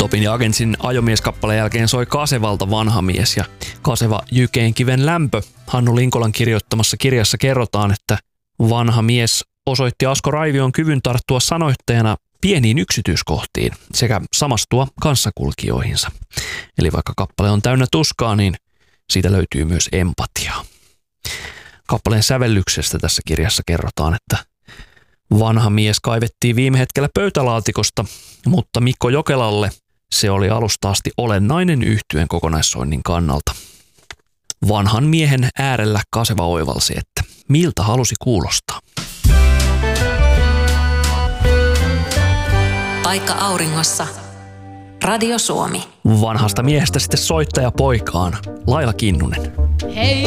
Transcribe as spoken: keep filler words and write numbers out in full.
Topin ja Agentsin ajomieskappaleen jälkeen soi Kasevalta Vanha mies ja Kaseva Jykeenkiven lämpö. Hannu Linkolan kirjoittamassa kirjassa kerrotaan, että vanha mies osoitti Asko Raivion kyvyn tarttua sanoittajana pieniin yksityiskohtiin sekä samastua kanssakulkijoihinsa. Eli vaikka kappale on täynnä tuskaa, niin siitä löytyy myös empatiaa. Kappaleen sävellyksestä tässä kirjassa kerrotaan, että vanha mies kaivettiin viime hetkellä pöytälaatikosta, mutta Mikko Jokelalle se oli alusta asti olennainen yhtyeen kokonaissoinnin kannalta. Vanhan miehen äärellä Kaseva oivalsi, että miltä halusi kuulostaa. Paikka auringossa. Radio Suomi. Vanhasta miehestä sitten soittaja poikaan, Laila Kinnunen. Hei!